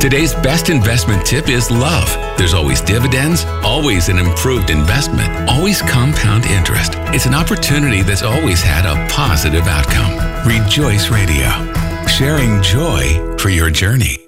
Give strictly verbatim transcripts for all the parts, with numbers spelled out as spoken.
Today's best investment tip is love. There's always dividends, always an improved investment, always compound interest. It's an opportunity that's always had a positive outcome. Rejoice Radio, sharing joy for your journey.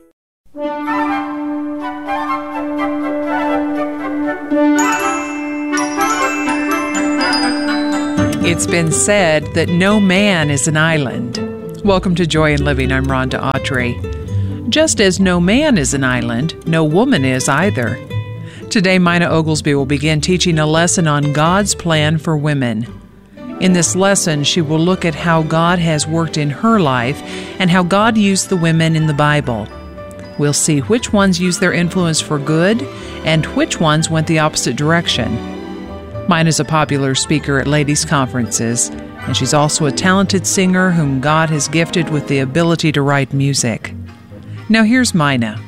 It's been said that no man is an island. Welcome to Joy in Living. I'm Rhonda Autry. Just as no man is an island, no woman is either. Today, Mina Oglesby will begin teaching a lesson on God's plan for women. In this lesson, she will look at how God has worked in her life and how God used the women in the Bible. We'll see which ones used their influence for good and which ones went the opposite direction. Mina's a popular speaker at ladies' conferences, and she's also a talented singer whom God has gifted with the ability to write music. Now here's Mina.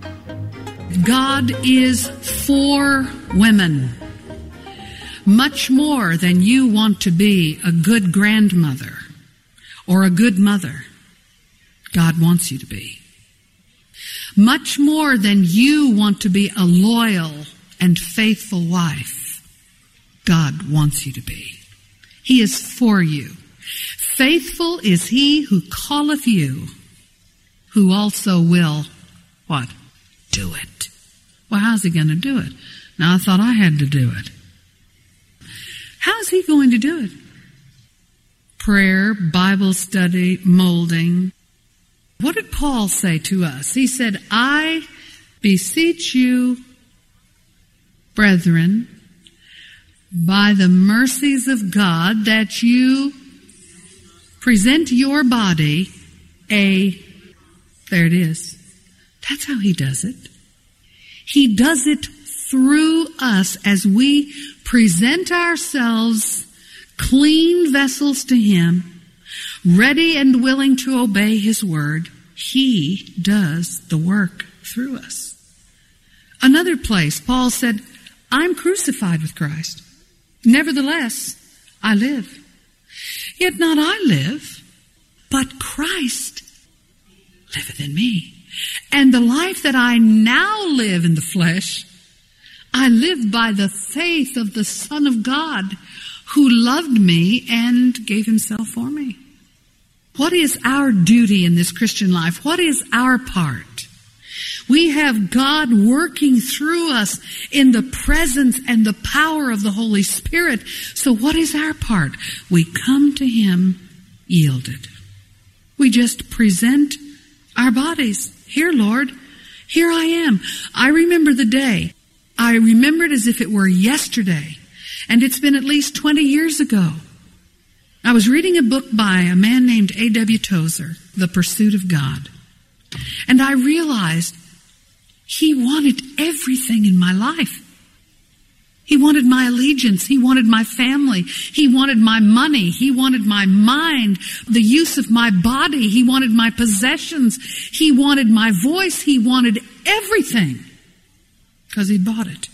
God is for women. Much more than you want to be a good grandmother or a good mother, God wants you to be. Much more than you want to be a loyal and faithful wife, God wants you to be. He is for you. Faithful is he who calleth you, who also will, what? Do it. Well, how's he going to do it? Now, I thought I had to do it. How's he going to do it? Prayer, Bible study, molding. What did Paul say to us? He said, I beseech you, brethren, by the mercies of God, that you present your body a, there it is. That's how he does it. He does it through us as we present ourselves clean vessels to him, ready and willing to obey his word. He does the work through us. Another place, Paul said, I'm crucified with Christ. Nevertheless, I live. Yet not I live, but Christ liveth in me. And the life that I now live in the flesh, I live by the faith of the Son of God, who loved me and gave himself for me. What is our duty in this Christian life? What is our part? We have God working through us in the presence and the power of the Holy Spirit. So what is our part? We come to him yielded. We just present our bodies. Here, Lord, here I am. I remember the day. I remember it as if it were yesterday. And it's been at least twenty years ago. I was reading a book by a man named A W Tozer, The Pursuit of God. And I realized he wanted everything in my life. He wanted my allegiance. He wanted my family. He wanted my money. He wanted my mind, the use of my body. He wanted my possessions. He wanted my voice. He wanted everything because he bought it.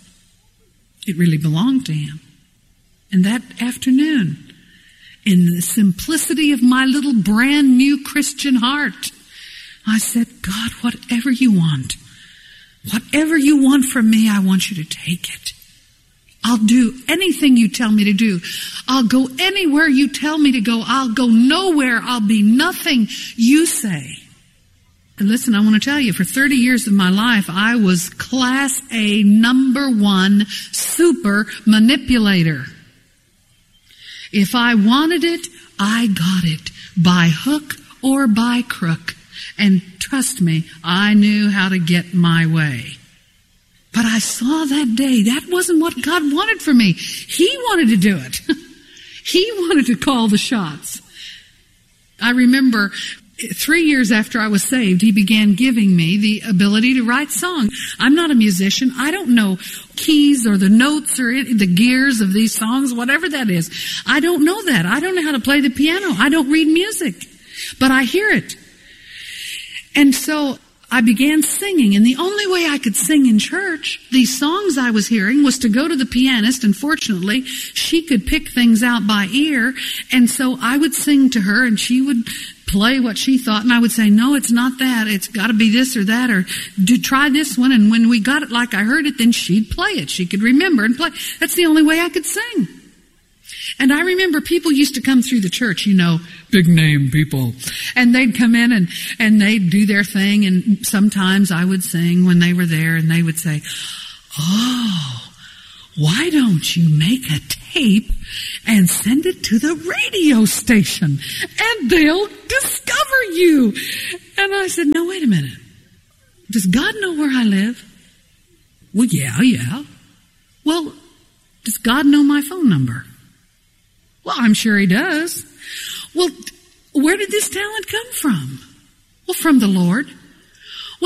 It really belonged to him. And that afternoon, in the simplicity of my little brand new Christian heart, I said, God, whatever you want, whatever you want from me, I want you to take it. I'll do anything you tell me to do. I'll go anywhere you tell me to go. I'll go nowhere. I'll be nothing you say. And listen, I want to tell you, for thirty years of my life, I was class A number one super manipulator. If I wanted it, I got it by hook or by crook. And trust me, I knew how to get my way. But I saw that day, that wasn't what God wanted for me. He wanted to do it. He wanted to call the shots. I remember three years after I was saved, he began giving me the ability to write songs. I'm not a musician. I don't know keys or the notes or the gears of these songs, whatever that is. I don't know that. I don't know how to play the piano. I don't read music. But I hear it. And so I began singing, and the only way I could sing in church, these songs I was hearing, was to go to the pianist, and fortunately, she could pick things out by ear, and so I would sing to her, and she would play what she thought, and I would say, no, it's not that. It's got to be this or that, or do try this one. And when we got it like I heard it, then she'd play it. She could remember and play. That's the only way I could sing. And I remember people used to come through the church, you know, big name people. And they'd come in and, and they'd do their thing. And sometimes I would sing when they were there, and they would say, oh, why don't you make a tape and send it to the radio station and they'll discover you? And I said, no, wait a minute. Does God know where I live? Well, yeah, yeah. Well, does God know my phone number? Well, I'm sure he does. Well, where did this talent come from? Well, from the Lord.